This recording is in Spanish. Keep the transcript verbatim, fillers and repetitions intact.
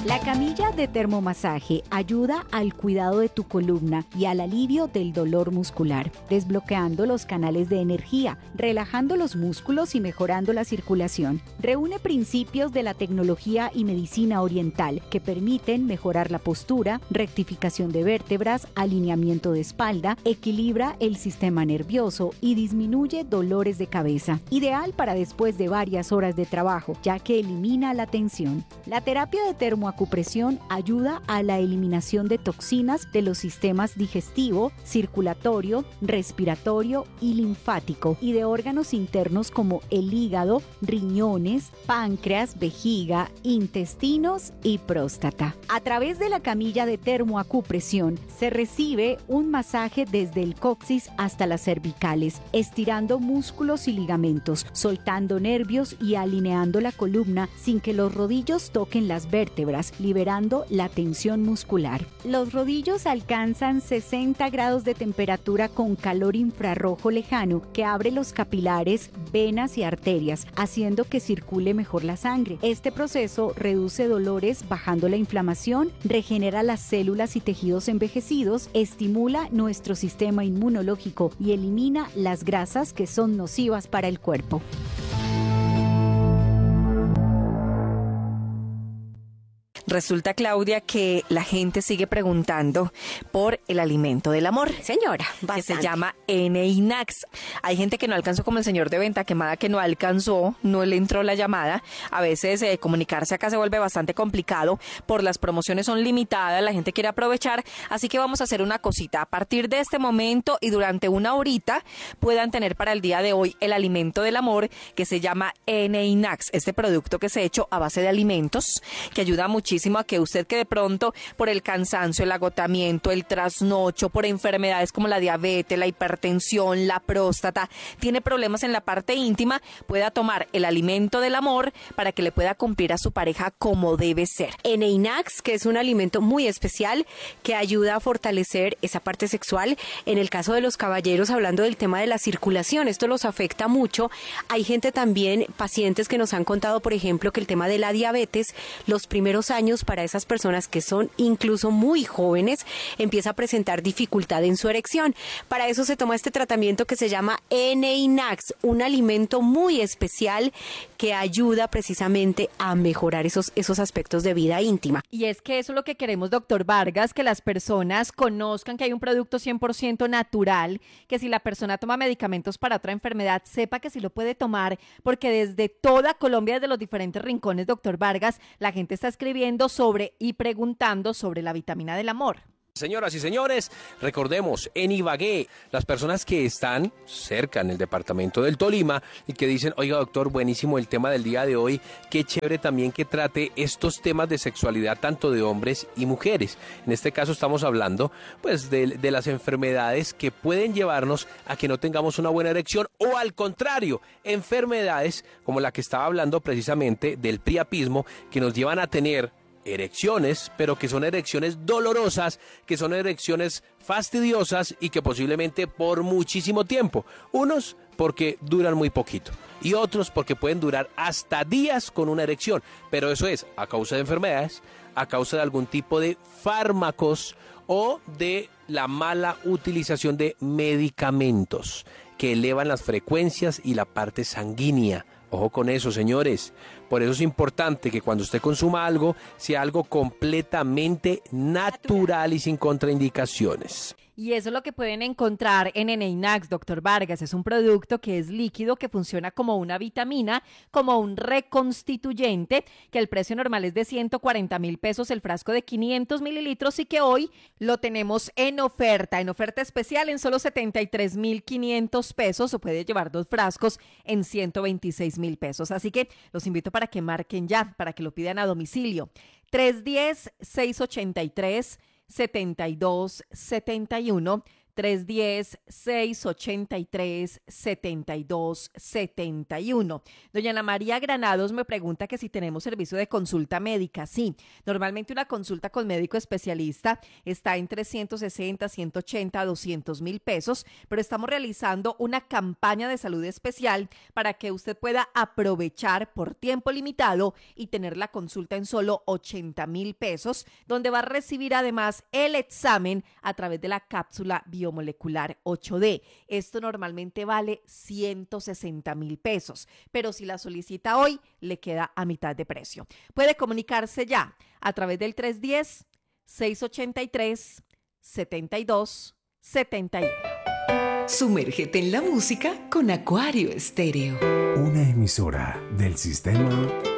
La camilla de termomasaje ayuda al cuidado de tu columna y al alivio del dolor muscular, desbloqueando los canales de energía, relajando los músculos y mejorando la circulación. Reúne principios de la tecnología y medicina oriental que permiten mejorar la postura, rectificación de vértebras, alineamiento de espalda, equilibra el sistema nervioso y disminuye dolores de cabeza. Ideal para después de varias horas de trabajo, ya que elimina la tensión. La terapia de termoacupresión ayuda a la eliminación de toxinas de los sistemas digestivo, circulatorio, respiratorio y linfático y de órganos internos como el hígado, riñones, páncreas, vejiga, intestinos y próstata. A través de la camilla de termoacupresión se recibe un masaje desde el coxis hasta las cervicales, estirando músculos y ligamentos, soltando nervios y alineando la columna sin que los rodillos toquen las vértebras, liberando la tensión muscular. Los rodillos alcanzan sesenta grados de temperatura con calor infrarrojo lejano que abre los capilares, venas y arterias, haciendo que circule mejor la sangre. Este proceso reduce dolores, bajando la inflamación, regenera las células y tejidos envejecidos, estimula nuestro sistema inmunológico y elimina las grasas que son nocivas para el cuerpo. Resulta, Claudia, que la gente sigue preguntando por el alimento del amor. Señora, bastante. Que se llama Eneinax. Hay gente que no alcanzó, como el señor de venta quemada, que no alcanzó, no le entró la llamada. A veces eh, comunicarse acá se vuelve bastante complicado. Por las promociones son limitadas, la gente quiere aprovechar. Así que vamos a hacer una cosita. A partir de este momento y durante una horita puedan tener para el día de hoy el alimento del amor que se llama Eneinax. Este producto que se ha hecho a base de alimentos que ayuda muchísimo a que usted, que de pronto por el cansancio, el agotamiento, el trasnocho, por enfermedades como la diabetes, la hipertensión, la próstata, tiene problemas en la parte íntima, pueda tomar el alimento del amor para que le pueda cumplir a su pareja como debe ser. Eneinax, que es un alimento muy especial que ayuda a fortalecer esa parte sexual. En el caso de los caballeros, hablando del tema de la circulación, esto los afecta mucho. Hay gente también, pacientes que nos han contado, por ejemplo, que el tema de la diabetes, los primeros años para esas personas que son incluso muy jóvenes, empieza a presentar dificultad en su erección. Para eso se toma este tratamiento que se llama Eneinax, un alimento muy especial que ayuda precisamente a mejorar esos, esos aspectos de vida íntima. Y es que eso es lo que queremos, doctor Vargas, que las personas conozcan que hay un producto cien por ciento natural, que si la persona toma medicamentos para otra enfermedad, sepa que sí lo puede tomar, porque desde toda Colombia, desde los diferentes rincones, doctor Vargas, la gente está escribiendo sobre y preguntando sobre la vitamina del amor. Señoras y señores, recordemos, en Ibagué, las personas que están cerca en el departamento del Tolima y que dicen, oiga doctor, buenísimo el tema del día de hoy, qué chévere también que trate estos temas de sexualidad tanto de hombres y mujeres. En este caso estamos hablando pues de, de las enfermedades que pueden llevarnos a que no tengamos una buena erección o al contrario, enfermedades como la que estaba hablando precisamente del priapismo que nos llevan a tener erecciones, pero que son erecciones dolorosas, que son erecciones fastidiosas y que posiblemente por muchísimo tiempo. Unos porque duran muy poquito y otros porque pueden durar hasta días con una erección, pero eso es a causa de enfermedades, a causa de algún tipo de fármacos o de la mala utilización de medicamentos que elevan las frecuencias y la parte sanguínea. Ojo con eso, señores. Por eso es importante que cuando usted consuma algo, sea algo completamente natural y sin contraindicaciones. Y eso es lo que pueden encontrar en Eneinax, doctor Vargas. Es un producto que es líquido, que funciona como una vitamina, como un reconstituyente, que el precio normal es de ciento cuarenta mil pesos, el frasco de quinientos mililitros, y que hoy lo tenemos en oferta, en oferta especial en solo setenta y tres mil quinientos pesos, o puede llevar dos frascos en ciento veintiséis mil pesos. Así que los invito para que marquen ya, para que lo pidan a domicilio. tres uno cero, seis ocho tres, setenta y dos setenta y uno, tres uno cero, seis ocho tres, siete dos siete uno. Doña Ana María Granados me pregunta que si tenemos servicio de consulta médica. Sí, normalmente una consulta con médico especialista está entre ciento sesenta, ciento ochenta, doscientos mil pesos, pero estamos realizando una campaña de salud especial para que usted pueda aprovechar por tiempo limitado y tener la consulta en solo ochenta mil pesos, donde va a recibir además el examen a través de la cápsula biomolecular ocho D. Esto normalmente vale ciento sesenta mil pesos, pero si la solicita hoy, le queda a mitad de precio. Puede comunicarse ya a través del tres uno cero, seis ocho tres, siete dos siete uno. Sumérgete en la música con Acuario Estéreo. Una emisora del sistema